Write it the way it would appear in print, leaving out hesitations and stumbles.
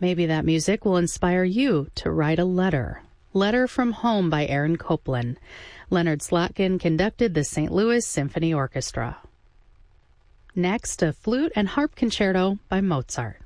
Maybe that music will inspire you to write a letter. Letter from Home by Aaron Copland. Leonard Slotkin conducted the St. Louis Symphony Orchestra. Next, a flute and harp concerto by Mozart.